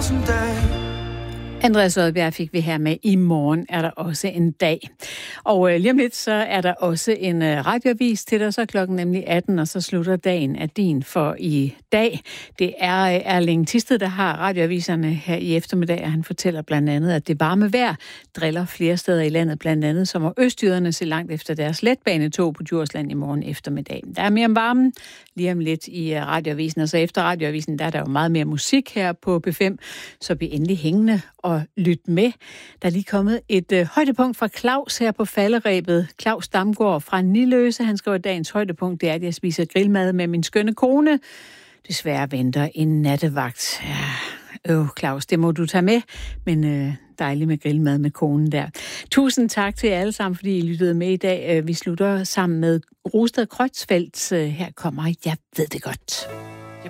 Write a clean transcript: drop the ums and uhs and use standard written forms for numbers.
day. Andreas Odbjerg fik vi her med. I morgen er der også en dag. Og lige om lidt, så er der også en radioavis til dig. Så er klokken nemlig 18, og så slutter dagen af din for i dag. Det er Erling Thisted, der har radioaviserne her i eftermiddag, og han fortæller blandt andet, at det varme vejr driller flere steder i landet, blandt andet som østjyderne se langt efter deres letbanetog på Djursland i morgen eftermiddag. Der er mere om varmen lige om lidt i radioavisen, og så efter radioavisen, der er der jo meget mere musik her på P5, så bliv endelig hængende og lyt med. Der er lige kommet et højdepunkt fra Claus her på falderebet. Claus Damgaard fra Niløse, han skriver, at dagens højdepunkt, det er, at jeg spiser grillmad med min skønne kone. Desværre venter en nattevagt. Ja, Claus, det må du tage med, men dejligt med grillmad med konen der. Tusind tak til jer alle sammen, fordi I lyttede med i dag. Vi slutter sammen med Rosted Kreutzfeldt. Her kommer Jeg ved det godt.